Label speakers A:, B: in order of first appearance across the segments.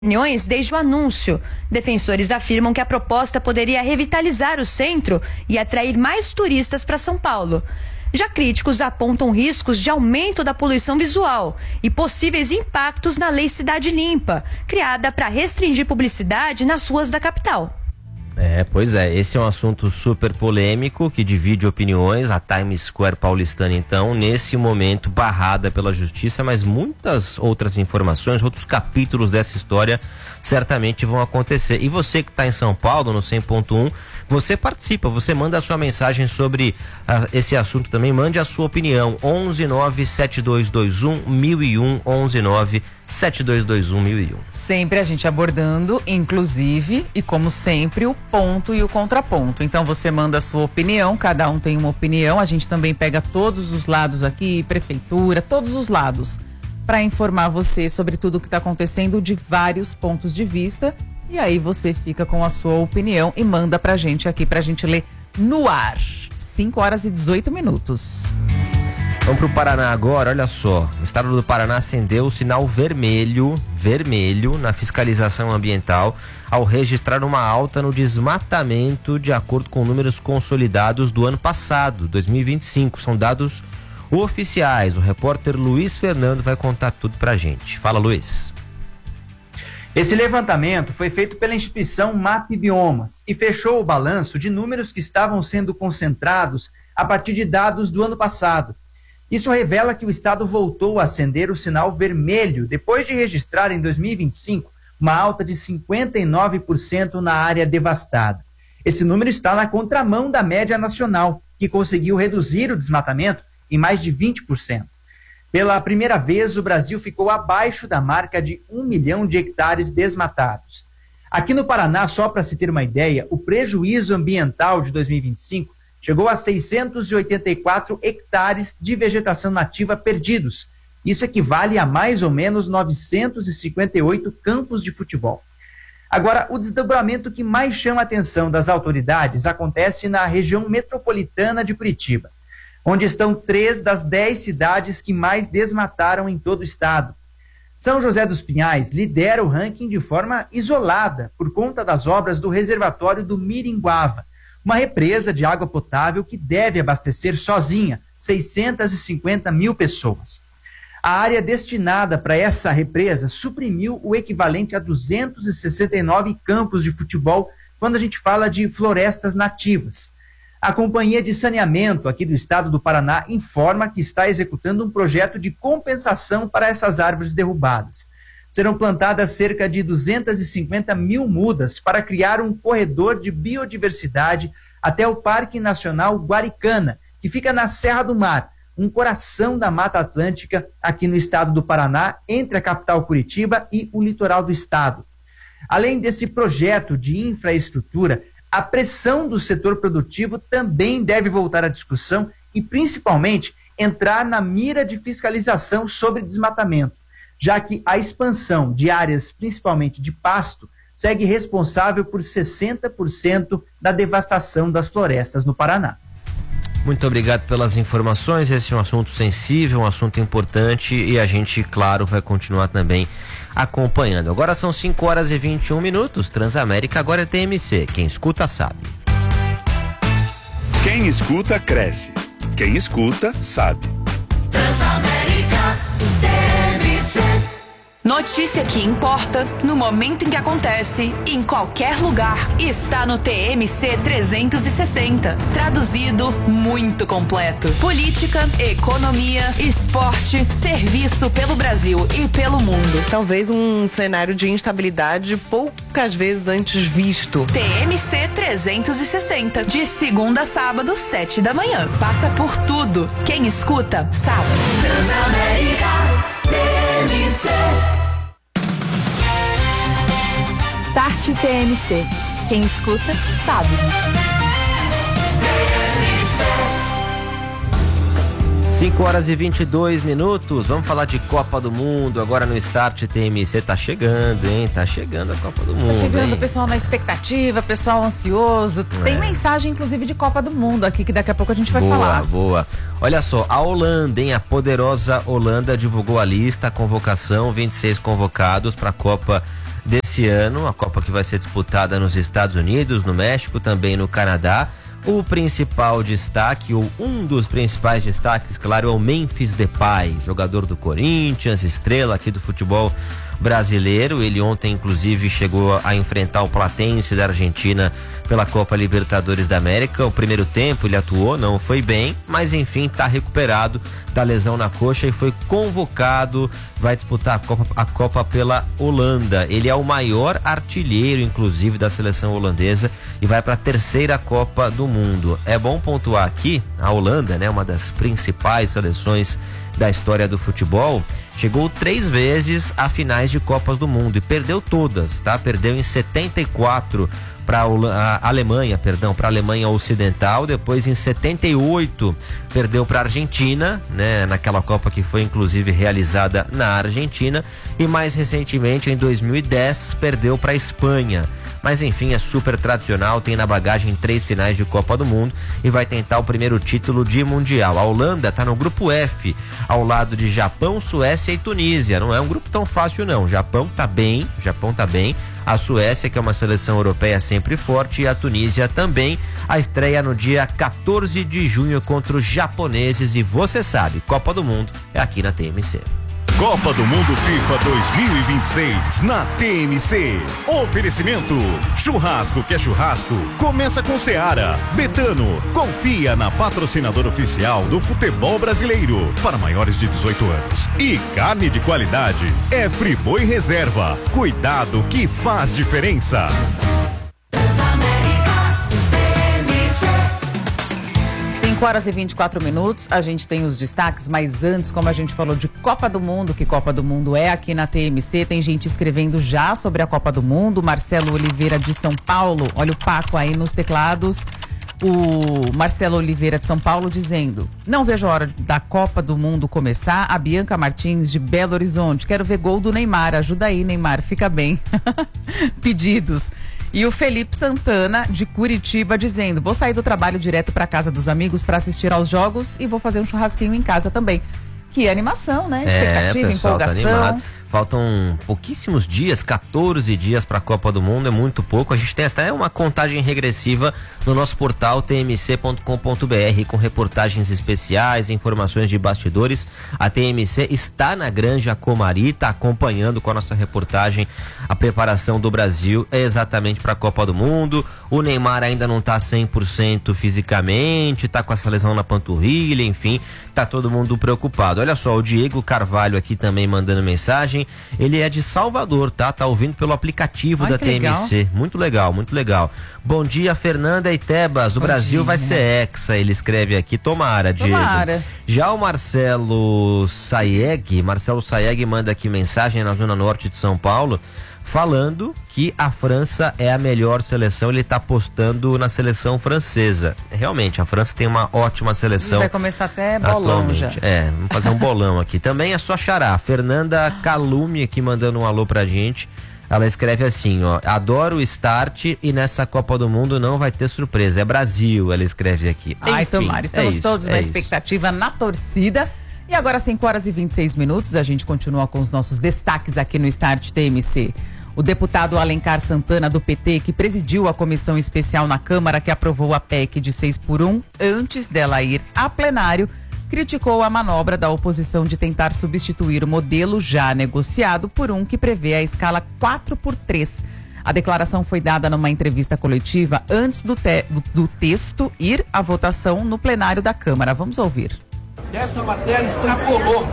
A: opiniões desde o anúncio. Defensores afirmam que a proposta poderia revitalizar o centro e atrair mais turistas para São Paulo. Já críticos apontam riscos de aumento da poluição visual e possíveis impactos na Lei Cidade Limpa, criada para restringir publicidade nas ruas da capital.
B: Pois é, esse é um assunto super polêmico que divide opiniões. A Times Square paulistana, então, nesse momento barrada pela justiça, mas muitas outras informações, outros capítulos dessa história certamente vão acontecer. E você que está em São Paulo, no 100.1, você participa, você manda a sua mensagem sobre esse assunto também, mande a sua opinião, 11972211001, 11972211001.
C: Sempre a gente abordando, inclusive, e como sempre, o ponto e o contraponto. Então você manda a sua opinião, cada um tem uma opinião, a gente também pega todos os lados aqui, prefeitura, todos os lados, para informar você sobre tudo o que está acontecendo de vários pontos de vista. E aí você fica com a sua opinião e manda pra gente aqui, pra gente ler no ar. 5h18.
B: Vamos pro Paraná agora, olha só. O estado do Paraná acendeu o sinal vermelho na fiscalização ambiental ao registrar uma alta no desmatamento de acordo com números consolidados do ano passado, 2025. São dados oficiais. O repórter Luiz Fernando vai contar tudo pra gente. Fala, Luiz.
D: Esse levantamento foi feito pela instituição MAP Biomas e fechou o balanço de números que estavam sendo concentrados a partir de dados do ano passado. Isso revela que o estado voltou a acender o sinal vermelho depois de registrar em 2025 uma alta de 59% na área devastada. Esse número está na contramão da média nacional, que conseguiu reduzir o desmatamento em mais de 20%. Pela primeira vez, o Brasil ficou abaixo da marca de 1 milhão de hectares desmatados. Aqui no Paraná, só para se ter uma ideia, o prejuízo ambiental de 2025 chegou a 684 hectares de vegetação nativa perdidos. Isso equivale a mais ou menos 958 campos de futebol. Agora, o desdobramento que mais chama a atenção das autoridades acontece na região metropolitana de Curitiba, onde estão 3 das 10 cidades que mais desmataram em todo o estado. São José dos Pinhais lidera o ranking de forma isolada por conta das obras do reservatório do Miringuava, uma represa de água potável que deve abastecer sozinha 650 mil pessoas. A área destinada para essa represa suprimiu o equivalente a 269 campos de futebol quando a gente fala de florestas nativas. A Companhia de Saneamento aqui do estado do Paraná informa que está executando um projeto de compensação para essas árvores derrubadas. Serão plantadas cerca de 250 mil mudas para criar um corredor de biodiversidade até o Parque Nacional Guaricana, que fica na Serra do Mar, um coração da Mata Atlântica aqui no estado do Paraná, entre a capital Curitiba e o litoral do estado. Além desse projeto de infraestrutura, a pressão do setor produtivo também deve voltar à discussão e, principalmente, entrar na mira de fiscalização sobre desmatamento, já que a expansão de áreas, principalmente de pasto, segue responsável por 60% da devastação das florestas no Paraná.
B: Muito obrigado pelas informações. Esse é um assunto sensível, um assunto importante e a gente, claro, vai continuar também acompanhando. Agora são 5h21. Transamérica agora é TMC. Quem escuta sabe.
E: Quem escuta cresce. Quem escuta sabe.
F: Transamérica TMC.
G: Notícia que importa no momento em que acontece, em qualquer lugar, está no TMC 360. Traduzido, muito completo. Política, economia, esporte, serviço pelo Brasil e pelo mundo.
H: Talvez um cenário de instabilidade poucas vezes antes visto.
G: TMC 360, de segunda a sábado, 7 da manhã. Passa por tudo. Quem escuta, sabe.
F: Transamérica TMC.
A: Start TMC. Quem escuta, sabe.
B: 5h22. Vamos falar de Copa do Mundo agora no Start TMC. Tá chegando, hein? Tá chegando a Copa do Mundo.
C: Tá chegando,
B: hein?
C: o pessoal na expectativa, pessoal ansioso. Tem mensagem, inclusive, de Copa do Mundo aqui, que daqui a pouco a gente vai falar.
B: Boa. Olha só, a Holanda, hein? A poderosa Holanda divulgou a lista, a convocação, 26 convocados para a Copa esse ano, a Copa que vai ser disputada nos Estados Unidos, no México, também no Canadá. O principal destaque, ou um dos principais destaques, claro, é o Memphis Depay, jogador do Corinthians, estrela aqui do futebol brasileiro. Ele ontem, inclusive, chegou a enfrentar o Platense da Argentina pela Copa Libertadores da América. O primeiro tempo ele atuou, não foi bem, mas enfim, está recuperado da lesão na coxa e foi convocado, vai disputar a Copa pela Holanda. Ele é o maior artilheiro, inclusive, da seleção holandesa e vai para a terceira Copa do Mundo. É bom pontuar aqui, a Holanda, né, uma das principais seleções da história do futebol, chegou 3 vezes a finais de Copas do Mundo e perdeu todas, tá? Perdeu em 74 para a Alemanha, para a Alemanha Ocidental, depois em 78 perdeu para a Argentina, né, naquela Copa que foi inclusive realizada na Argentina, e mais recentemente em 2010 perdeu para a Espanha. Mas enfim, é super tradicional, tem na bagagem 3 finais de Copa do Mundo e vai tentar o primeiro título de Mundial. A Holanda está no grupo F, ao lado de Japão, Suécia e Tunísia. Não é um grupo tão fácil não. Japão tá bem. A Suécia, que é uma seleção europeia sempre forte, e a Tunísia também. A estreia no dia 14 de junho contra os japoneses. E você sabe, Copa do Mundo é aqui na TMC.
I: Copa do Mundo FIFA 2026 na TMC. Oferecimento: churrasco que é churrasco, começa com Seara. Betano, confia na patrocinadora oficial do futebol brasileiro para maiores de 18 anos. E carne de qualidade é Friboi Reserva. Cuidado que faz diferença.
C: 5h24, a gente tem os destaques, mas antes, como a gente falou de Copa do Mundo, que Copa do Mundo é aqui na TMC, tem gente escrevendo já sobre a Copa do Mundo. Marcelo Oliveira de São Paulo, olha o Paco aí nos teclados, o Marcelo Oliveira de São Paulo dizendo: não vejo a hora da Copa do Mundo começar. A Bianca Martins de Belo Horizonte: quero ver gol do Neymar, ajuda aí, Neymar, fica bem. Pedidos. E o Felipe Santana, de Curitiba, dizendo: vou sair do trabalho direto para casa dos amigos para assistir aos jogos e vou fazer um churrasquinho em casa também. Que animação, né? Expectativa, empolgação. Tá,
B: faltam pouquíssimos dias, 14 dias para a Copa do Mundo, é muito pouco. A gente tem até uma contagem regressiva no nosso portal tmc.com.br com reportagens especiais, informações de bastidores. A TMC está na Granja Comari, está acompanhando com a nossa reportagem a preparação do Brasil exatamente para a Copa do Mundo. O Neymar ainda não está 100% fisicamente, está com essa lesão na panturrilha, enfim, tá todo mundo preocupado. Olha só, o Diego Carvalho aqui também mandando mensagem. Ele é de Salvador, tá? Tá ouvindo pelo aplicativo da TMC. Legal. Muito legal, muito legal. Bom dia, Fernanda e Tebas. O Brasil vai ser hexa, ele escreve aqui. Tomara, Diego.
C: Tomara.
B: Já o Marcelo Saeg manda aqui mensagem na Zona Norte de São Paulo, falando que a França é a melhor seleção. Ele está apostando na seleção francesa. Realmente, a França tem uma ótima seleção.
C: Vai começar até bolão já.
B: Vamos fazer um bolão aqui. Também é só xará. Fernanda Calume aqui mandando um alô pra gente. Ela escreve assim, ó: adoro o start e nessa Copa do Mundo não vai ter surpresa. É Brasil, ela escreve aqui.
C: Ai, tomara. Estamos todos na expectativa, na torcida. E agora, 5h26, a gente continua com os nossos destaques aqui no Start TMC. O deputado Alencar Santana, do PT, que presidiu a comissão especial na Câmara que aprovou a PEC de 6x1, antes dela ir a plenário, criticou a manobra da oposição de tentar substituir o modelo já negociado por um que prevê a escala 4x3. A declaração foi dada numa entrevista coletiva antes do texto ir à votação no plenário da Câmara. Vamos ouvir.
J: Essa matéria extrapolou,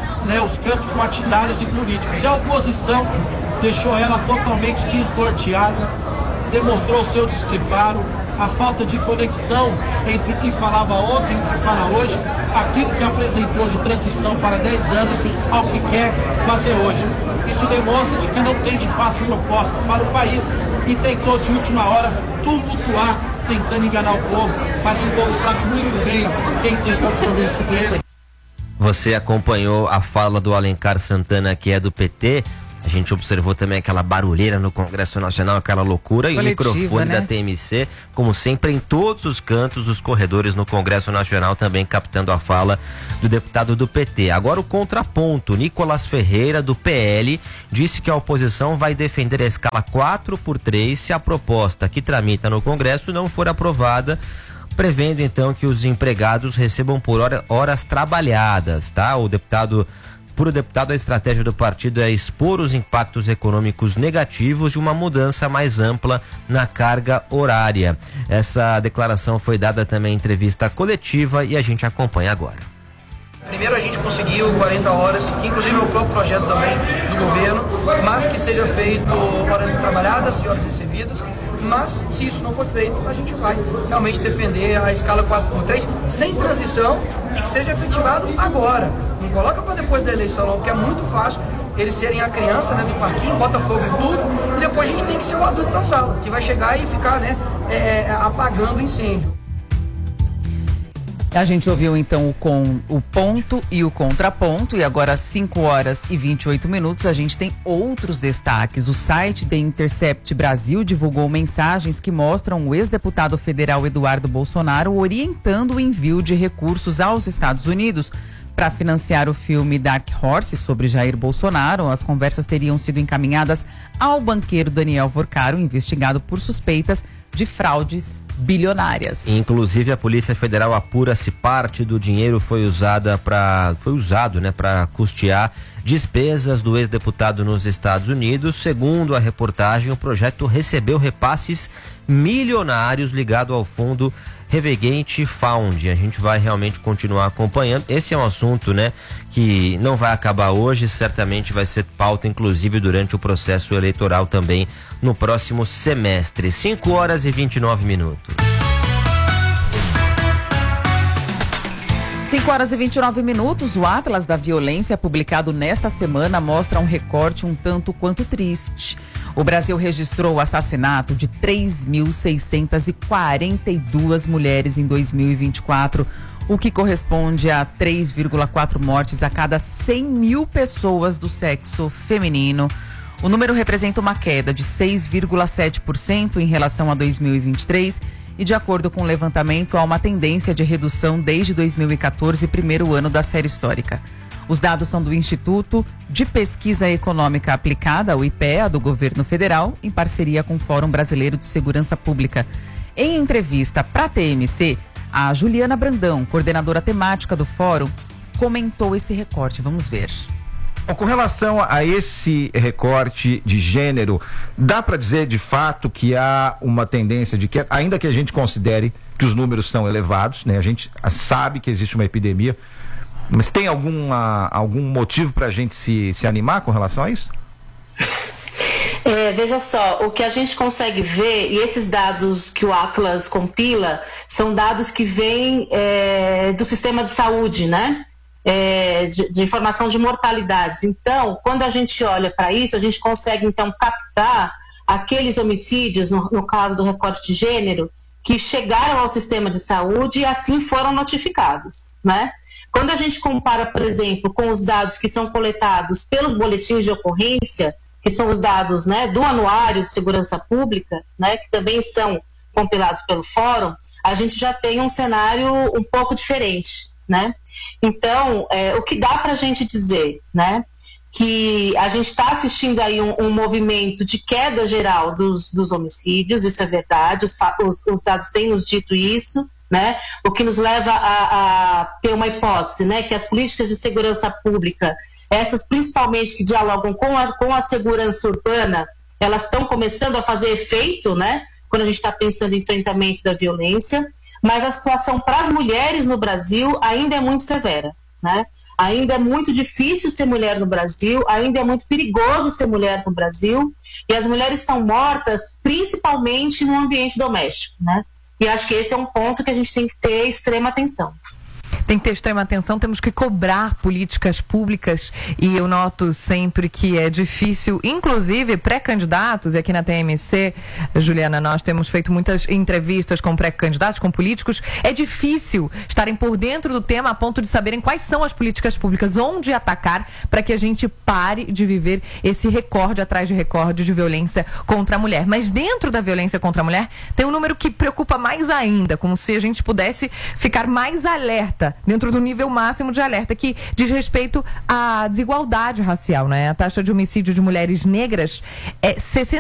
J: os campos partidários e políticos. E a oposição deixou ela totalmente desnorteada, demonstrou seu despreparo, a falta de conexão entre o que falava ontem e o que fala hoje, aquilo que apresentou de transição para 10 anos ao que quer fazer hoje. Isso demonstra de que não tem de fato proposta para o país e tentou de última hora tumultuar, tentando enganar o povo, mas o povo sabe muito bem quem tem compromisso dele.
B: Você acompanhou a fala do Alencar Santana, que é do PT. A gente observou também aquela barulheira no Congresso Nacional, aquela loucura,
C: Coletiva,
B: e o microfone,
C: né,
B: da TMC, como sempre, em todos os cantos dos corredores no Congresso Nacional, também captando a fala do deputado do PT. Agora o contraponto, Nicolás Ferreira, do PL, disse que a oposição vai defender a escala 4x3 se a proposta que tramita no Congresso não for aprovada, prevendo então que os empregados recebam por horas trabalhadas, tá? Para o deputado, a estratégia do partido é expor os impactos econômicos negativos de uma mudança mais ampla na carga horária. Essa declaração foi dada também em entrevista coletiva e a gente acompanha agora.
K: Primeiro a gente conseguiu 40 horas, que inclusive é o próprio projeto também do governo, mas que seja feito horas trabalhadas e horas recebidas. Mas se isso não for feito, a gente vai realmente defender a escala 4x3 sem transição e que seja efetivado agora. Não coloca para depois da eleição não, porque é muito fácil eles serem a criança, né, do parquinho, bota fogo em tudo, e depois a gente tem que ser o adulto da sala, que vai chegar e ficar, né, apagando o incêndio.
C: A gente ouviu então o ponto e o contraponto, e agora às 5 horas e 28 minutos a gente tem outros destaques. O site The Intercept Brasil divulgou mensagens que mostram o ex-deputado federal Eduardo Bolsonaro orientando o envio de recursos aos Estados Unidos para financiar o filme Dark Horse sobre Jair Bolsonaro. As conversas teriam sido encaminhadas ao banqueiro Daniel Vorcaro, investigado por suspeitas de fraudes bilionárias.
B: Inclusive a Polícia Federal apura se parte do dinheiro foi usado para custear despesas do ex-deputado nos Estados Unidos. Segundo a reportagem, o projeto recebeu repasses milionários ligados ao fundo Revegente Fund. A gente vai realmente continuar acompanhando. Esse é um assunto, né, que não vai acabar hoje, certamente vai ser pauta inclusive durante o processo eleitoral também no próximo semestre. 5 horas e 29 minutos.
C: 5 horas e 29 minutos, o Atlas da Violência, publicado nesta semana, mostra um recorte um tanto quanto triste. O Brasil registrou o assassinato de 3.642 mulheres em 2024, o que corresponde a 3,4 mortes a cada 100 mil pessoas do sexo feminino. O número representa uma queda de 6,7% em relação a 2023 e, de acordo com o levantamento, há uma tendência de redução desde 2014, primeiro ano da série histórica. Os dados são do Instituto de Pesquisa Econômica Aplicada, o IPEA, do governo federal, em parceria com o Fórum Brasileiro de Segurança Pública. Em entrevista para a TMC, a Juliana Brandão, coordenadora temática do Fórum, comentou esse recorte. Vamos ver.
L: Com relação a esse recorte de gênero, dá para dizer de fato que há uma tendência de que, ainda que a gente considere que os números são elevados, né, a gente sabe que existe uma epidemia, mas tem algum motivo para a gente se animar com relação a isso?
M: Veja só, o que a gente consegue ver, e esses dados que o Atlas compila, são dados que vêm do sistema de saúde, né? De informação de mortalidades. Então, quando a gente olha para isso, a gente consegue então captar aqueles homicídios, no caso do recorte de gênero, que chegaram ao sistema de saúde e assim foram notificados, né? Quando a gente compara, por exemplo, com os dados que são coletados pelos boletins de ocorrência, que são os dados, né, do Anuário de Segurança Pública, né, que também são compilados pelo Fórum, a gente já tem um cenário um pouco diferente, né? Então, o que dá para a gente dizer, né, que a gente está assistindo aí um movimento de queda geral dos homicídios, isso é verdade, os dados têm nos dito isso, né? O que nos leva a ter uma hipótese, né, que as políticas de segurança pública, essas principalmente que dialogam com a segurança urbana, elas estão começando a fazer efeito, né, quando a gente está pensando em enfrentamento da violência, mas a situação para as mulheres no Brasil ainda é muito severa, né? Ainda é muito difícil ser mulher no Brasil, ainda é muito perigoso ser mulher no Brasil, e as mulheres são mortas principalmente no ambiente doméstico, né? E acho que esse é um ponto que a gente tem que ter extrema atenção.
C: tem que ter extrema atenção, temos que cobrar políticas públicas, e eu noto sempre que é difícil, inclusive pré-candidatos, e aqui na TMC, Juliana, nós temos feito muitas entrevistas com pré-candidatos, com políticos, é difícil estarem por dentro do tema a ponto de saberem quais são as políticas públicas, onde atacar, para que a gente pare de viver esse recorde atrás de recorde de violência contra a mulher. Mas dentro da violência contra a mulher, tem um número que preocupa mais ainda, como se a gente pudesse ficar mais alerta, dentro do nível máximo de alerta, que diz respeito à desigualdade racial, né? A taxa de homicídio de mulheres negras é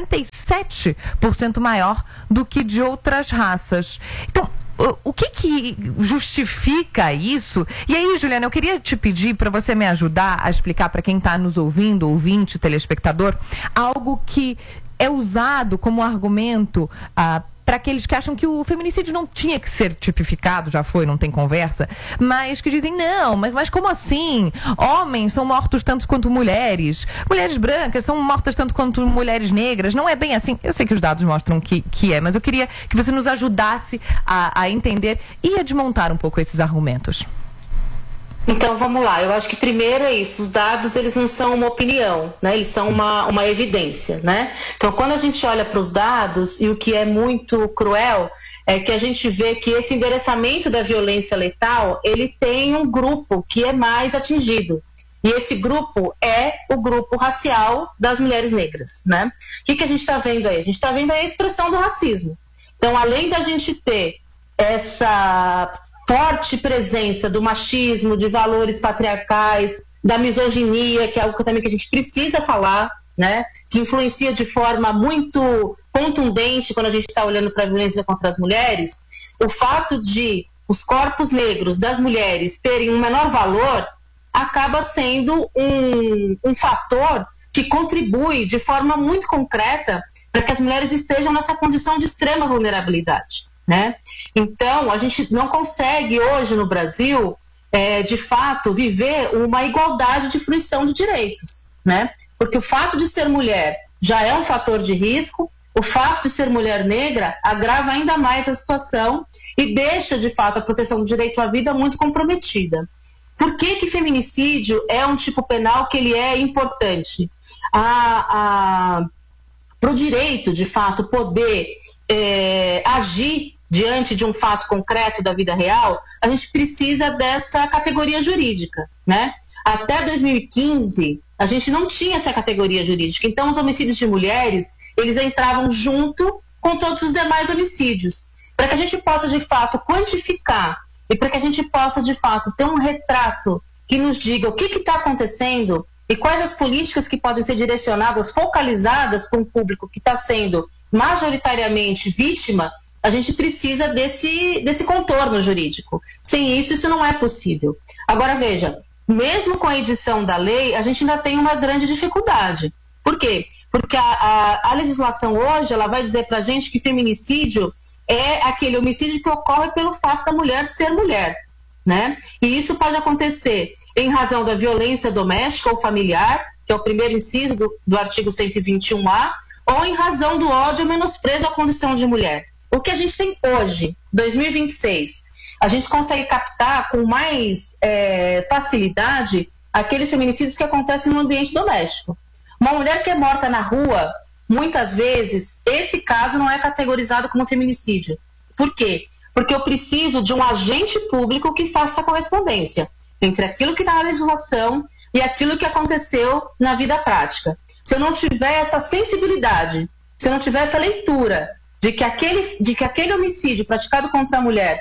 C: 67% maior do que de outras raças. Então, o que justifica isso? E aí, Juliana, eu queria te pedir para você me ajudar a explicar para quem está nos ouvindo, ouvinte, telespectador, algo que é usado como argumento para aqueles que acham que o feminicídio não tinha que ser tipificado, já foi, não tem conversa, mas que dizem, não, mas como assim? Homens são mortos tanto quanto mulheres, mulheres brancas são mortas tanto quanto mulheres negras, não é bem assim. Eu sei que os dados mostram que é, mas eu queria que você nos ajudasse a entender e a desmontar um pouco esses argumentos.
M: Então vamos lá, eu acho que primeiro é isso, os dados eles não são uma opinião, né? Eles são uma evidência, né? Então quando a gente olha para os dados, e o que é muito cruel é que a gente vê que esse endereçamento da violência letal, ele tem um grupo que é mais atingido, e esse grupo é o grupo racial das mulheres negras, né? O que a gente está vendo aí? A gente está vendo aí a expressão do racismo. Então além da gente ter essa forte presença do machismo, de valores patriarcais, da misoginia, que é algo também que a gente precisa falar, né? Que influencia de forma muito contundente quando a gente está olhando para a violência contra as mulheres. O fato de os corpos negros das mulheres terem um menor valor acaba sendo um fator que contribui de forma muito concreta para que as mulheres estejam nessa condição de extrema vulnerabilidade, né? Então, a gente não consegue hoje no Brasil, de fato, viver uma igualdade de fruição de direitos, né? Porque o fato de ser mulher já é um fator de risco, o fato de ser mulher negra agrava ainda mais a situação e deixa, de fato, a proteção do direito à vida muito comprometida. Por que feminicídio é um tipo penal que ele é importante? Para o direito, de fato, poder agir diante de um fato concreto da vida real, a gente precisa dessa categoria jurídica, né? Até 2015, a gente não tinha essa categoria jurídica. Então, os homicídios de mulheres, eles entravam junto com todos os demais homicídios. Para que a gente possa, de fato, quantificar e para que a gente possa, de fato, ter um retrato que nos diga o que está acontecendo e quais as políticas que podem ser direcionadas, focalizadas para um público que está sendo majoritariamente vítima, a gente precisa desse contorno jurídico. Sem isso, isso não é possível. Agora, veja, mesmo com a edição da lei, a gente ainda tem uma grande dificuldade. Por quê? Porque a legislação hoje, ela vai dizer para a gente que feminicídio é aquele homicídio que ocorre pelo fato da mulher ser mulher, né? E isso pode acontecer em razão da violência doméstica ou familiar, que é o primeiro inciso do artigo 121A, ou em razão do ódio ou menosprezo à condição de mulher. O que a gente tem hoje, 2026, a gente consegue captar com mais facilidade aqueles feminicídios que acontecem no ambiente doméstico. Uma mulher que é morta na rua, muitas vezes, esse caso não é categorizado como feminicídio. Por quê? Porque eu preciso de um agente público que faça a correspondência entre aquilo que está na legislação e aquilo que aconteceu na vida prática. Se eu não tiver essa sensibilidade, se eu não tiver essa leitura de que aquele homicídio praticado contra a mulher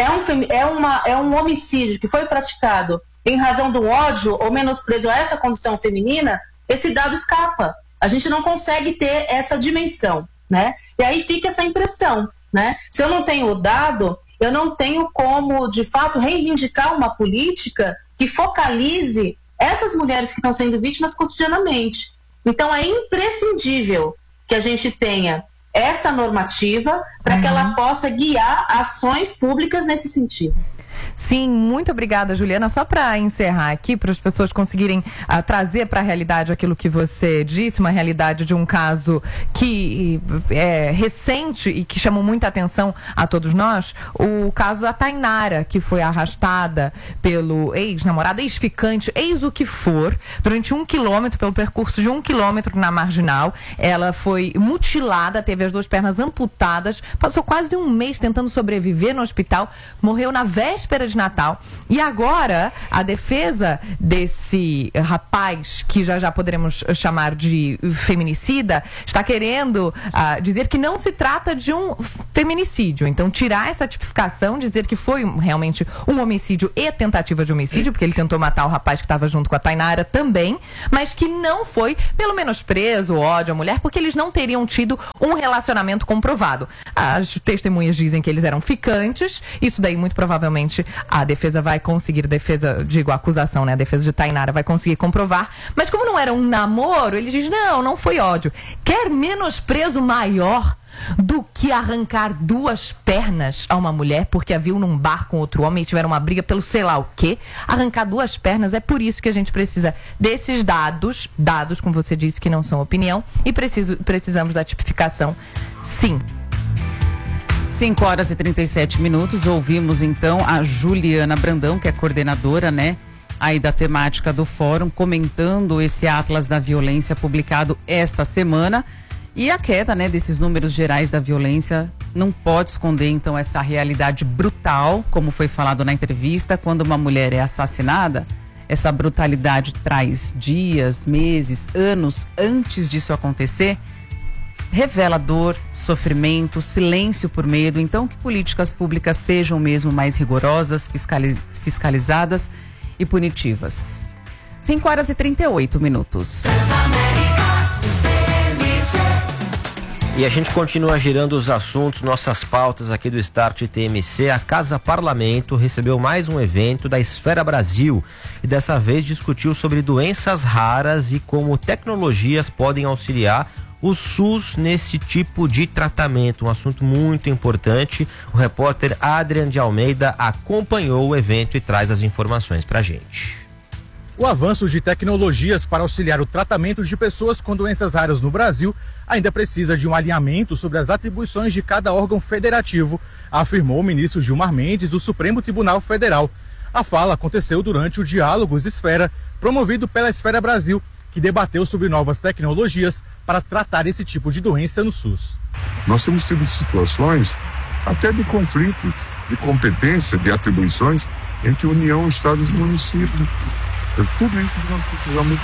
M: é um homicídio que foi praticado em razão do ódio ou menosprezo a essa condição feminina, esse dado escapa. A gente não consegue ter essa dimensão, né? E aí fica essa impressão, né? Se eu não tenho o dado, eu não tenho como, de fato, reivindicar uma política que focalize essas mulheres que estão sendo vítimas cotidianamente. Então é imprescindível que a gente tenha essa normativa para que ela possa guiar ações públicas nesse sentido.
C: Sim, muito obrigada, Juliana. Só para encerrar aqui, para as pessoas conseguirem trazer para a realidade aquilo que você disse, uma realidade de um caso que é recente e que chamou muita atenção a todos nós, o caso da Tainara, que foi arrastada pelo ex-namorado, ex-ficante, ex o que for, durante 1 quilômetro, pelo percurso de 1 quilômetro na Marginal. Ela foi mutilada, teve as 2 pernas amputadas, passou quase 1 mês tentando sobreviver no hospital, morreu na véspera de Natal. E agora, a defesa desse rapaz, que já poderemos chamar de feminicida, está querendo dizer que não se trata de um feminicídio. Então, tirar essa tipificação, dizer que foi realmente um homicídio e tentativa de homicídio, porque ele tentou matar o rapaz que estava junto com a Tainara também, mas que não foi pelo menosprezo, ódio à mulher, porque eles não teriam tido um relacionamento comprovado. As testemunhas dizem que eles eram ficantes, isso daí muito provavelmente a defesa vai conseguir, a acusação, né, a defesa de Tainara vai conseguir comprovar, mas como não era um namoro, ele diz, não foi ódio. Quer menosprezo maior do que arrancar 2 pernas a uma mulher porque a viu num bar com outro homem e tiveram uma briga pelo sei lá o quê? Arrancar 2 pernas, é por isso que a gente precisa desses dados, como você disse, que não são opinião, e precisamos da tipificação, sim. 5 horas e 37 minutos, ouvimos então a Juliana Brandão, que é coordenadora, né, aí da temática do fórum, comentando esse Atlas da Violência publicado esta semana. E a queda, né, desses números gerais da violência não pode esconder, então, essa realidade brutal, como foi falado na entrevista, quando uma mulher é assassinada, essa brutalidade traz dias, meses, anos antes disso acontecer, revela dor, sofrimento, silêncio por medo. Então, que políticas públicas sejam mesmo mais rigorosas, fiscalizadas e punitivas. 5 horas e 38 minutos.
B: E a gente continua girando os assuntos, nossas pautas aqui do Start TMC. A Casa Parlamento recebeu mais um evento da Esfera Brasil e dessa vez discutiu sobre doenças raras e como tecnologias podem auxiliar o SUS nesse tipo de tratamento. Um assunto muito importante. O repórter Adrian de Almeida acompanhou o evento e traz as informações pra gente.
N: O avanço de tecnologias para auxiliar o tratamento de pessoas com doenças raras no Brasil ainda precisa de um alinhamento sobre as atribuições de cada órgão federativo, afirmou o ministro Gilmar Mendes do Supremo Tribunal Federal. A fala aconteceu durante o Diálogos Esfera, promovido pela Esfera Brasil, que debateu sobre novas tecnologias para tratar esse tipo de doença no SUS.
O: Nós temos tido situações até de conflitos, de competência, de atribuições entre União, Estados e municípios. Tudo isso nós precisamos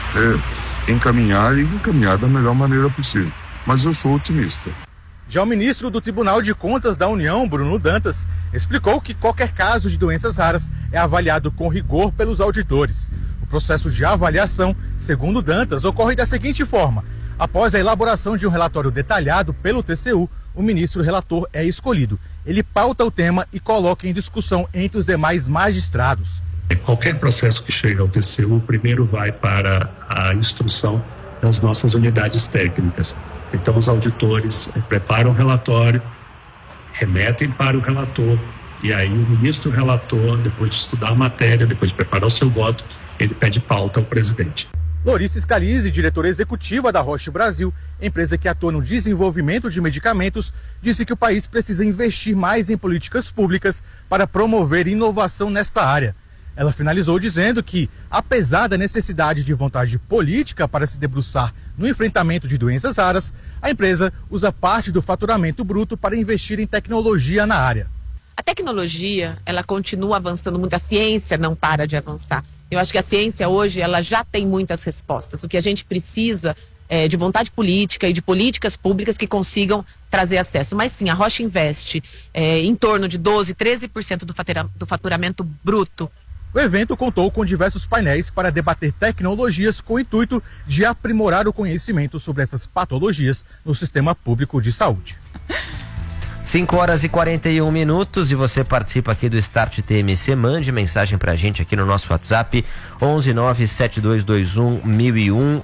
O: encaminhar da melhor maneira possível. Mas eu sou otimista.
N: Já o ministro do Tribunal de Contas da União, Bruno Dantas, explicou que qualquer caso de doenças raras é avaliado com rigor pelos auditores. O processo de avaliação, segundo Dantas, ocorre da seguinte forma: após a elaboração de um relatório detalhado pelo TCU, o ministro relator é escolhido. Ele pauta o tema e coloca em discussão entre os demais magistrados.
P: Qualquer processo que chega ao TCU, primeiro vai para a instrução das nossas unidades técnicas. Então, os auditores preparam o relatório, remetem para o relator, e aí o ministro relator, depois de estudar a matéria, depois de preparar o seu voto, ele pede pauta ao presidente.
N: Lorice Scalise, diretora executiva da Roche Brasil, empresa que atua no desenvolvimento de medicamentos, disse que o país precisa investir mais em políticas públicas para promover inovação nesta área. Ela finalizou dizendo que, apesar da necessidade de vontade política para se debruçar no enfrentamento de doenças raras, a empresa usa parte do faturamento bruto para investir em tecnologia na área.
Q: A tecnologia, ela continua avançando muito, a ciência não para de avançar. Eu acho que a ciência hoje, ela já tem muitas respostas. O que a gente precisa é de vontade política e de políticas públicas que consigam trazer acesso. Mas sim, a Roche investe em torno de 12%, 13% do faturamento bruto.
N: O evento contou com diversos painéis para debater tecnologias com o intuito de aprimorar o conhecimento sobre essas patologias no sistema público de saúde.
B: 5h41 e você participa aqui do Start TMC. Mande mensagem pra gente aqui no nosso WhatsApp 11972211001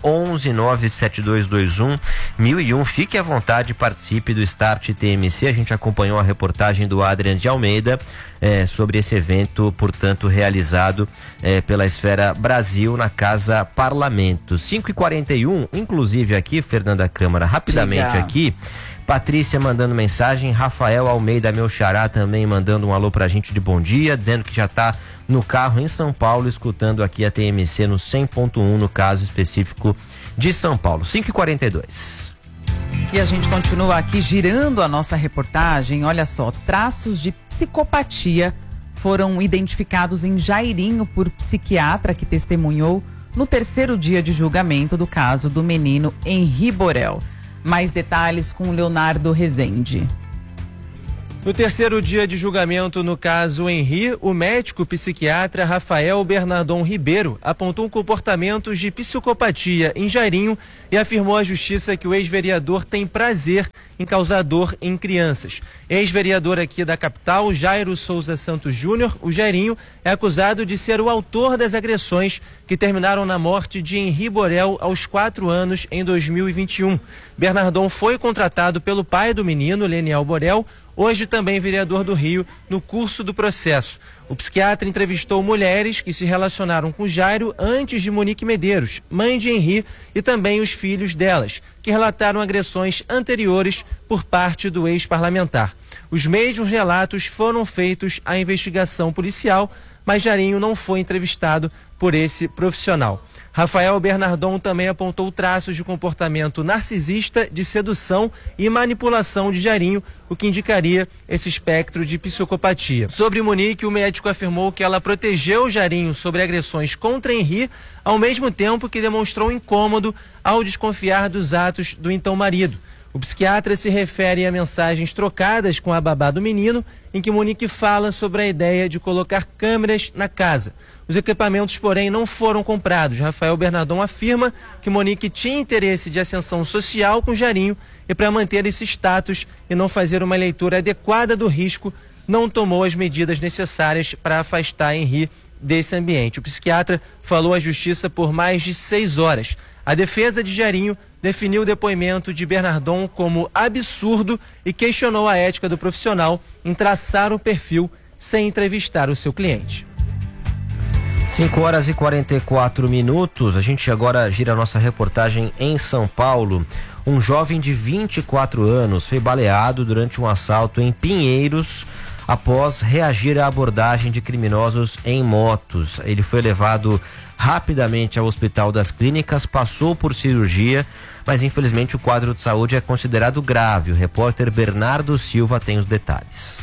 B: 11972211001. Fique à vontade, participe do Start TMC. A gente acompanhou a reportagem do Adrian de Almeida sobre esse evento, portanto, realizado pela Esfera Brasil na Casa Parlamento. 5h41, inclusive aqui, Fernanda Câmara, rapidamente aqui. Patrícia mandando mensagem, Rafael Almeida, meu xará, também mandando um alô pra gente de bom dia, dizendo que já tá no carro em São Paulo, escutando aqui a TMC no 100.1, no caso específico de São Paulo. 5h42.
C: E a gente continua aqui girando a nossa reportagem. Olha só, traços de psicopatia foram identificados em Jairinho por psiquiatra que testemunhou no terceiro dia de julgamento do caso do menino Henri Borel. Mais detalhes com Leonardo Rezende.
R: No terceiro dia de julgamento no caso Henri, o médico psiquiatra Rafael Bernardon Ribeiro apontou comportamentos de psicopatia em Jairinho e afirmou à justiça que o ex-vereador tem prazer em causar dor em crianças. Ex-vereador aqui da capital, Jairo Souza Santos Júnior, o Jairinho, é acusado de ser o autor das agressões que terminaram na morte de Henri Borel aos 4 anos em 2021. Bernardon foi contratado pelo pai do menino, Leniel Borel, hoje também vereador do Rio, no curso do processo. O psiquiatra entrevistou mulheres que se relacionaram com Jairo antes de Monique Medeiros, mãe de Henri, e também os filhos delas, que relataram agressões anteriores por parte do ex-parlamentar. Os mesmos relatos foram feitos à investigação policial, mas Jairinho não foi entrevistado por esse profissional. Rafael Bernardon também apontou traços de comportamento narcisista, de sedução e manipulação de Jairinho, o que indicaria esse espectro de psicopatia. Sobre Monique, o médico afirmou que ela protegeu Jairinho sobre agressões contra Henri, ao mesmo tempo que demonstrou incômodo ao desconfiar dos atos do então marido. O psiquiatra se refere a mensagens trocadas com a babá do menino, em que Monique fala sobre a ideia de colocar câmeras na casa. Os equipamentos, porém, não foram comprados. Rafael Bernardon afirma que Monique tinha interesse de ascensão social com Jairinho e, para manter esse status e não fazer uma leitura adequada do risco, não tomou as medidas necessárias para afastar Henri desse ambiente. O psiquiatra falou à justiça por mais de 6 horas. A defesa de Jairinho definiu o depoimento de Bernardon como absurdo e questionou a ética do profissional em traçar o perfil sem entrevistar o seu cliente.
B: 5h44. A gente agora gira a nossa reportagem em São Paulo. Um jovem de 24 anos foi baleado durante um assalto em Pinheiros após reagir à abordagem de criminosos em motos. Ele foi levado rapidamente ao Hospital das Clínicas, passou por cirurgia, mas infelizmente o quadro de saúde é considerado grave. O repórter Bernardo Silva tem os detalhes.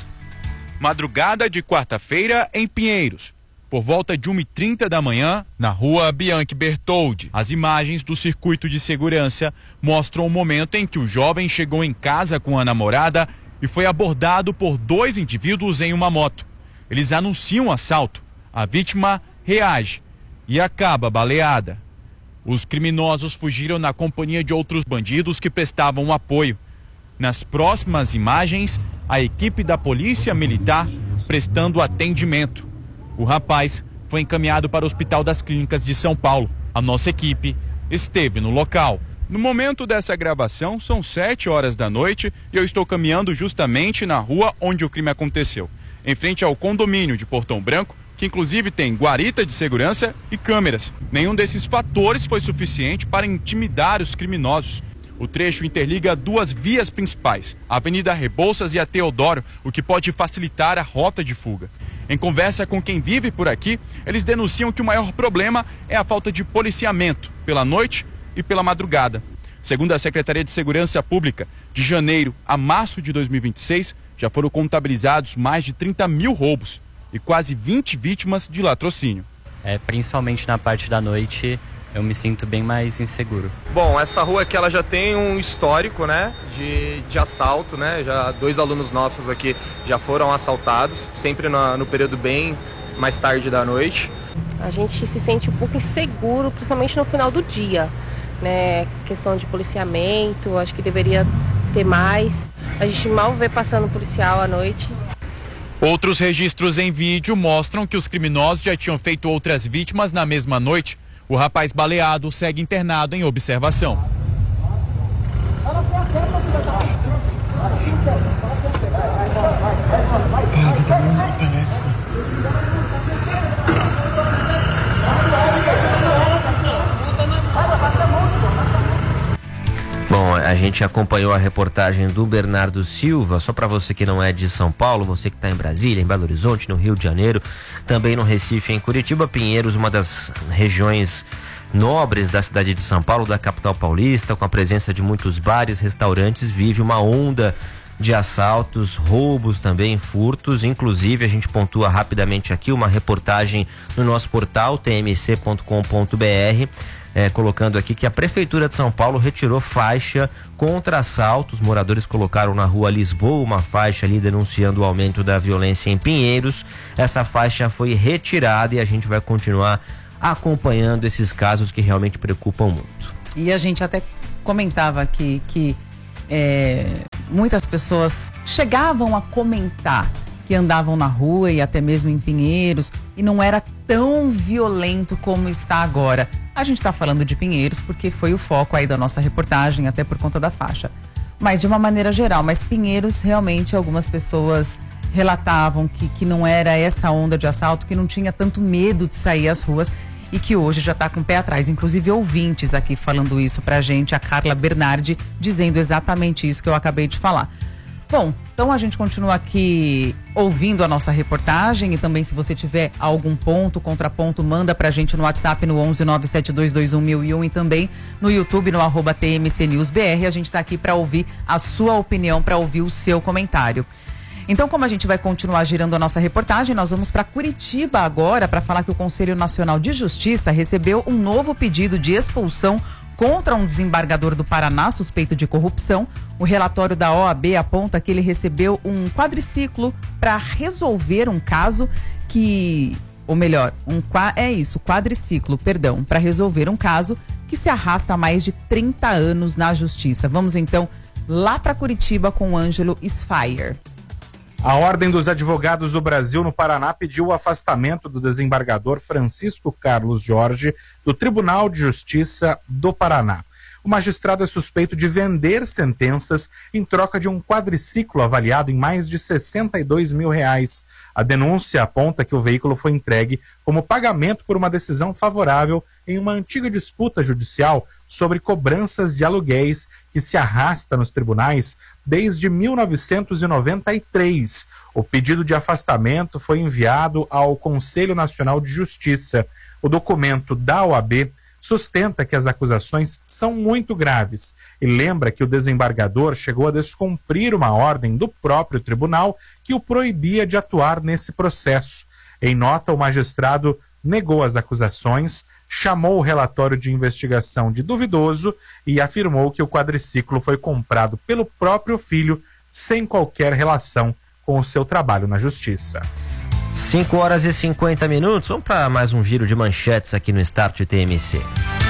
S: Madrugada de quarta-feira em Pinheiros. Por volta de 1h30 da manhã, na rua Bianchi Bertoldi. As imagens do circuito de segurança mostram o momento em que o jovem chegou em casa com a namorada e foi abordado por 2 indivíduos em uma moto. Eles anunciam um assalto. A vítima reage e acaba baleada. Os criminosos fugiram na companhia de outros bandidos que prestavam apoio. Nas próximas imagens, a equipe da Polícia Militar prestando atendimento. O rapaz foi encaminhado para o Hospital das Clínicas de São Paulo. A nossa equipe esteve no local. No momento dessa gravação, são 7 horas da noite e eu estou caminhando justamente na rua onde o crime aconteceu, em frente ao condomínio de Portão Branco, que inclusive tem guarita de segurança e câmeras. Nenhum desses fatores foi suficiente para intimidar os criminosos. O trecho interliga 2 vias principais, a Avenida Rebouças e a Teodoro, o que pode facilitar a rota de fuga. Em conversa com quem vive por aqui, eles denunciam que o maior problema é a falta de policiamento pela noite e pela madrugada. Segundo a Secretaria de Segurança Pública, de janeiro a março de 2026, já foram contabilizados mais de 30 mil roubos e quase 20 vítimas de latrocínio.
T: Principalmente na parte da noite, eu me sinto bem mais inseguro.
U: Bom, essa rua aqui ela já tem um histórico, né, de assalto, né? Já 2 alunos nossos aqui já foram assaltados, sempre no período bem mais tarde da noite.
V: A gente se sente um pouco inseguro, principalmente no final do dia, né? Questão de policiamento, acho que deveria ter mais. A gente mal vê passando policial à noite.
S: Outros registros em vídeo mostram que os criminosos já tinham feito outras vítimas na mesma noite. O rapaz baleado segue internado em observação.
B: Bom, a gente acompanhou a reportagem do Bernardo Silva. Só para você que não é de São Paulo, você que está em Brasília, em Belo Horizonte, no Rio de Janeiro, também no Recife, em Curitiba, Pinheiros, uma das regiões nobres da cidade de São Paulo, da capital paulista, com a presença de muitos bares, restaurantes, vive uma onda de assaltos, roubos também, furtos. Inclusive, a gente pontua rapidamente aqui uma reportagem no nosso portal tmc.com.br, colocando aqui que a Prefeitura de São Paulo retirou faixa contra assaltos. Moradores colocaram na rua Lisboa uma faixa ali denunciando o aumento da violência em Pinheiros. Essa faixa foi retirada e a gente vai continuar acompanhando esses casos que realmente preocupam muito.
C: E a gente até comentava aqui que muitas pessoas chegavam a comentar que andavam na rua e até mesmo em Pinheiros e não era tão violento como está agora. A gente está falando de Pinheiros porque foi o foco aí da nossa reportagem, até por conta da faixa. Mas de uma maneira geral, mas Pinheiros realmente algumas pessoas relatavam que não era essa onda de assalto, que não tinha tanto medo de sair às ruas e que hoje já está com o pé atrás. Inclusive ouvintes aqui falando isso pra gente, a Carla Bernardi dizendo exatamente isso que eu acabei de falar. Bom, então a gente continua aqui ouvindo a nossa reportagem e também se você tiver algum ponto, contraponto, manda pra gente no WhatsApp no 11972211001 e também no YouTube no @TMCNewsBR. A gente tá aqui para ouvir a sua opinião, para ouvir o seu comentário. Então, como a gente vai continuar girando a nossa reportagem, nós vamos para Curitiba agora para falar que o Conselho Nacional de Justiça recebeu um novo pedido de expulsão contra um desembargador do Paraná suspeito de corrupção. O relatório da OAB aponta que ele recebeu um quadriciclo para resolver um caso quadriciclo, para resolver um caso que se arrasta há mais de 30 anos na Justiça. Vamos então lá para Curitiba com o Ângelo Sfire.
D: A Ordem dos Advogados do Brasil no Paraná pediu o afastamento do desembargador Francisco Carlos Jorge do Tribunal de Justiça do Paraná. O magistrado é suspeito de vender sentenças em troca de um quadriciclo avaliado em mais de R$62 mil. A denúncia aponta que o veículo foi entregue como pagamento por uma decisão favorável em uma antiga disputa judicial sobre cobranças de aluguéis que se arrasta nos tribunais desde 1993. O pedido de afastamento foi enviado ao Conselho Nacional de Justiça. O documento da OAB sustenta que as acusações são muito graves e lembra que o desembargador chegou a descumprir uma ordem do próprio tribunal que o proibia de atuar nesse processo. Em nota, o magistrado negou as acusações, chamou o relatório de investigação de duvidoso e afirmou que o quadriciclo foi comprado pelo próprio filho sem qualquer relação com o seu trabalho na justiça.
B: 5h50. Vamos para mais um giro de manchetes aqui no Start TMC.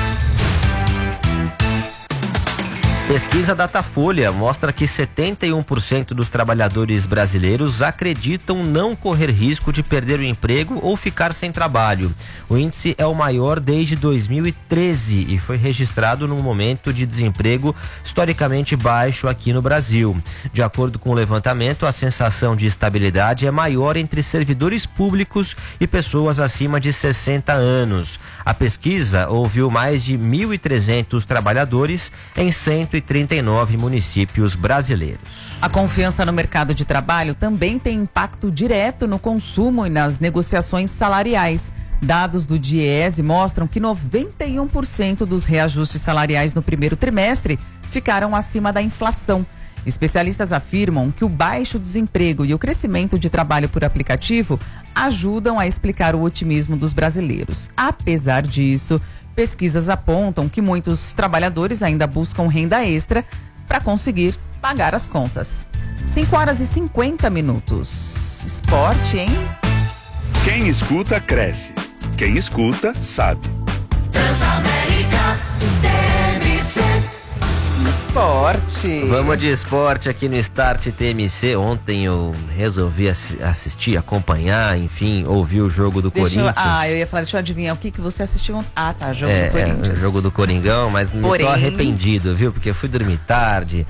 B: Pesquisa Datafolha mostra que 71% dos trabalhadores brasileiros acreditam não correr risco de perder o emprego ou ficar sem trabalho. O índice é o maior desde 2013 e foi registrado num momento de desemprego historicamente baixo aqui no Brasil. De acordo com o levantamento, a sensação de estabilidade é maior entre servidores públicos e pessoas acima de 60 anos. A pesquisa ouviu mais de 1.300 trabalhadores em 139 municípios brasileiros.
C: A confiança no mercado de trabalho também tem impacto direto no consumo e nas negociações salariais. Dados do DIEESE mostram que 91% dos reajustes salariais no primeiro trimestre ficaram acima da inflação. Especialistas afirmam que o baixo desemprego e o crescimento de trabalho por aplicativo ajudam a explicar o otimismo dos brasileiros. Apesar disso, pesquisas apontam que muitos trabalhadores ainda buscam renda extra para conseguir pagar as contas. 5h50. Esporte, hein?
E: Quem escuta, cresce. Quem escuta, sabe.
F: Transamérica, TMC.
C: esporte.
B: Vamos de esporte aqui no Start TMC. Ontem eu resolvi assistir, acompanhar, enfim, ouvir o jogo do Corinthians.
C: Eu ia falar, deixa eu adivinhar, o que você assistiu? Ah, tá, jogo do Corinthians.
B: O jogo do Coringão, mas me tô arrependido, viu? Porque fui dormir tarde,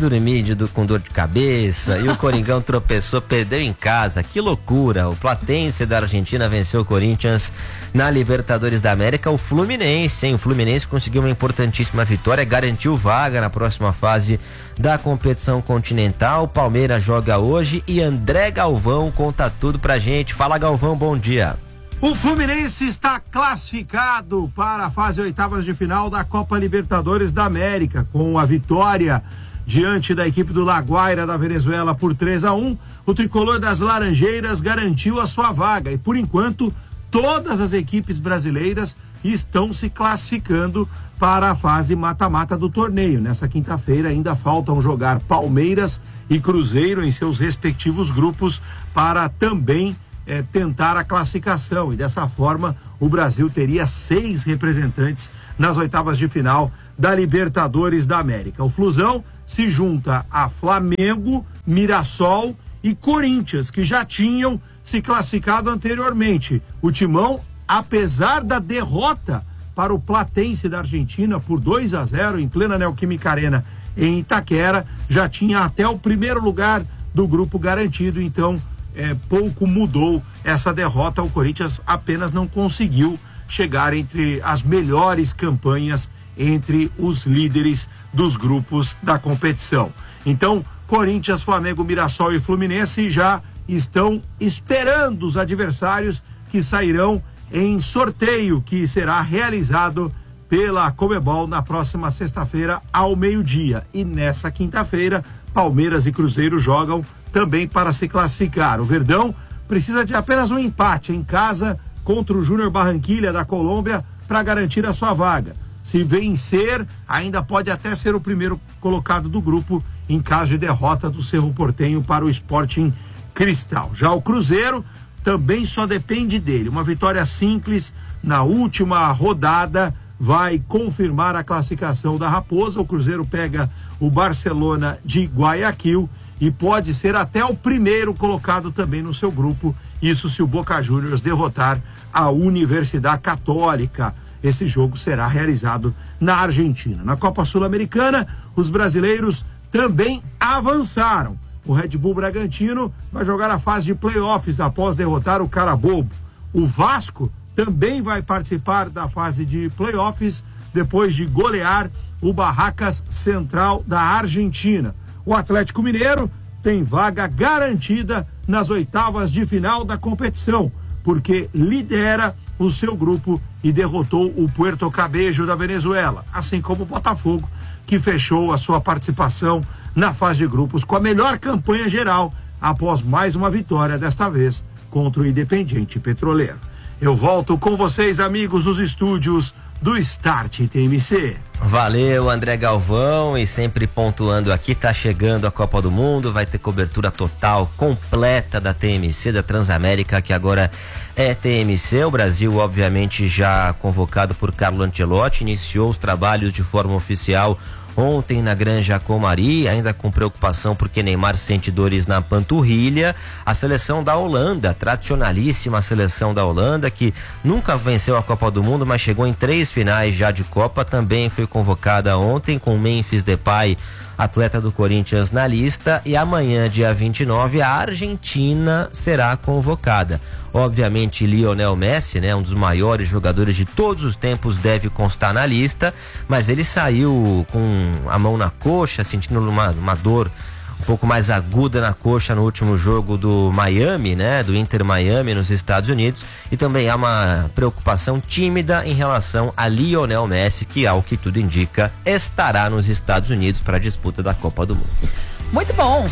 B: com dor de cabeça, e o Coringão tropeçou, perdeu em casa. Que loucura! O Platense da Argentina venceu o Corinthians na Libertadores da América. O Fluminense, hein? O Fluminense conseguiu uma importantíssima vitória, garantiu vaga na próxima fase da competição continental. O Palmeiras joga hoje e André Galvão conta tudo pra gente. Fala, Galvão, bom dia.
G: O Fluminense está classificado para a fase oitavas de final da Copa Libertadores da América, com a vitória diante da equipe do La Guaira da Venezuela por 3-1. O tricolor das Laranjeiras garantiu a sua vaga e, por enquanto, todas as equipes brasileiras estão se classificando para a fase mata-mata do torneio. Nessa quinta-feira ainda faltam jogar Palmeiras e Cruzeiro em seus respectivos grupos para também tentar a classificação. E dessa forma o Brasil teria 6 representantes nas oitavas de final da Libertadores da América. O Flusão se junta a Flamengo, Mirassol e Corinthians, que já tinham se classificado anteriormente. O Timão, apesar da derrota para o Platense da Argentina por 2-0 em plena Neoquímica Arena em Itaquera, já tinha até o primeiro lugar do grupo garantido. Então pouco mudou essa derrota. O Corinthians apenas não conseguiu chegar entre as melhores campanhas entre os líderes dos grupos da competição. Então, Corinthians, Flamengo, Mirassol e Fluminense já estão esperando os adversários que sairão em sorteio que será realizado pela Conmebol na próxima sexta-feira ao meio-dia. E nessa quinta-feira, Palmeiras e Cruzeiro jogam também para se classificar. O Verdão precisa de apenas um empate em casa contra o Júnior Barranquilla da Colômbia para garantir a sua vaga. Se vencer, ainda pode até ser o primeiro colocado do grupo em caso de derrota do Cerro Porteño para o Sporting Cristal. Já o Cruzeiro também só depende dele. Uma vitória simples na última rodada vai confirmar a classificação da Raposa. O Cruzeiro pega o Barcelona de Guayaquil e pode ser até o primeiro colocado também no seu grupo. Isso se o Boca Juniors derrotar a Universidade Católica. Esse jogo será realizado na Argentina. Na Copa Sul-Americana, os brasileiros também avançaram. O Red Bull Bragantino vai jogar a fase de playoffs após derrotar o Carabobo. O Vasco também vai participar da fase de playoffs depois de golear o Barracas Central da Argentina. O Atlético Mineiro tem vaga garantida nas oitavas de final da competição, porque lidera o seu grupo e derrotou o Puerto Cabello da Venezuela, assim como o Botafogo, que fechou a sua participação na fase de grupos com a melhor campanha geral após mais uma vitória, desta vez contra o Independiente Petroleiro. Eu volto com vocês, amigos, nos estúdios do Start TMC.
B: Valeu, André Galvão, e sempre pontuando aqui, tá chegando a Copa do Mundo, vai ter cobertura total, completa da TMC, da Transamérica, que agora é TMC. O Brasil, obviamente, já convocado por Carlo Ancelotti, iniciou os trabalhos de forma oficial ontem na Granja Comari, ainda com preocupação porque Neymar sente dores na panturrilha. A seleção da Holanda, tradicionalíssima seleção da Holanda, que nunca venceu a Copa do Mundo, mas chegou em 3 finais já de Copa, também foi convocada ontem com Memphis Depay, atleta do Corinthians, na lista. E amanhã, dia 29, a Argentina será convocada. Obviamente, Lionel Messi, né, um dos maiores jogadores de todos os tempos, deve constar na lista, mas ele saiu com a mão na coxa, sentindo uma dor um pouco mais aguda na coxa no último jogo do Miami, né, do Inter Miami nos Estados Unidos, e também há uma preocupação tímida em relação a Lionel Messi, que, ao que tudo indica, estará nos Estados Unidos para a disputa da Copa do Mundo.
C: Muito bom,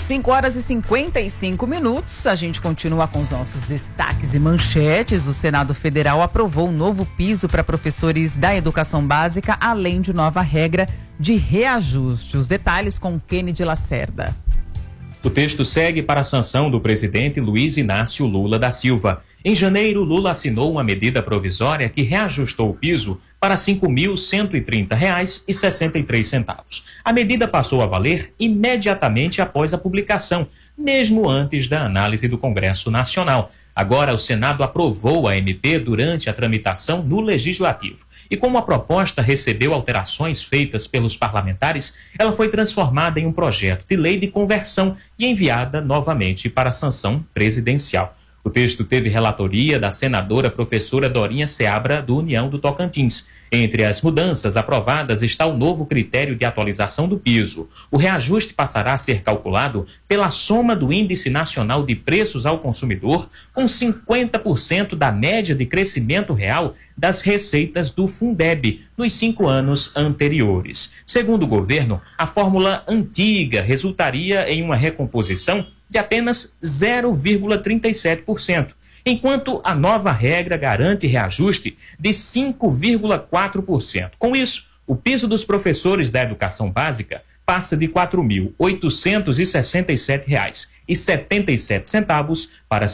C: 5h55. A gente continua com os nossos destaques e manchetes. O Senado Federal aprovou um novo piso para professores da educação básica, além de nova regra de reajuste. Os detalhes com Kennedy Lacerda.
H: O texto segue para a sanção do presidente Luiz Inácio Lula da Silva
A: Em janeiro, Lula assinou uma medida provisória que reajustou o piso para R$ 5.130,63. A medida passou a valer imediatamente após a publicação, mesmo antes da análise do Congresso Nacional. Agora, o Senado aprovou a MP durante a tramitação no Legislativo. E como a proposta recebeu alterações feitas pelos parlamentares, ela foi transformada em um projeto de lei de conversão e enviada novamente para a sanção presidencial. O texto teve relatoria da senadora professora Dorinha Seabra, do União do Tocantins. Entre as mudanças aprovadas está o novo critério de atualização do piso. O reajuste passará a ser calculado pela soma do Índice Nacional de Preços ao Consumidor com 50% da média de crescimento real das receitas do Fundeb nos 5 anos anteriores. Segundo o governo, a fórmula antiga resultaria em uma recomposição de apenas 0,37%, enquanto a nova regra garante reajuste de 5,4%. Com isso, o piso dos professores da educação básica passa de R$ 4.867,77 para R$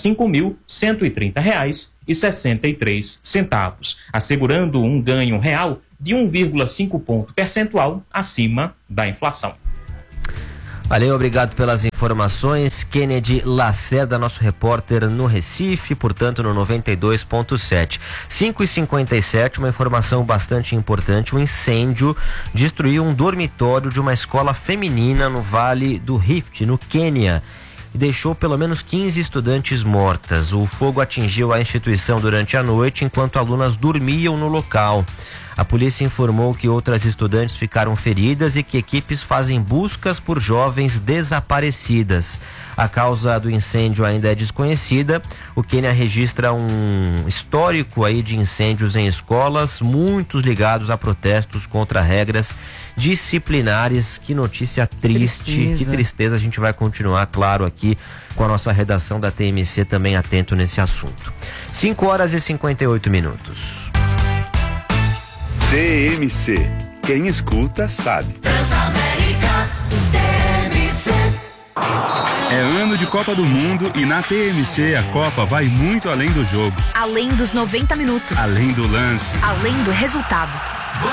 A: 5.130,63, assegurando um ganho real de 1,5 ponto percentual acima da inflação.
B: Valeu, obrigado pelas informações. Kennedy Lacerda, nosso repórter no Recife, portanto no 92.7. 5h57, uma informação bastante importante. Um incêndio destruiu um dormitório de uma escola feminina no Vale do Rift, no Quênia, e deixou pelo menos 15 estudantes mortas. O fogo atingiu a instituição durante a noite, enquanto alunas dormiam no local. A polícia informou que outras estudantes ficaram feridas e que equipes fazem buscas por jovens desaparecidas. A causa do incêndio ainda é desconhecida. O Quênia registra um histórico aí de incêndios em escolas, muitos ligados a protestos contra regras disciplinares. Que notícia triste, que tristeza. A gente vai continuar, claro, aqui com a nossa redação da TMC também atento nesse assunto. 5h58.
E: TMC. Quem escuta sabe.
F: Transamérica TMC.
E: É ano de Copa do Mundo e na TMC a Copa vai muito além do jogo.
H: Além dos 90 minutos.
E: Além do lance.
H: Além do resultado.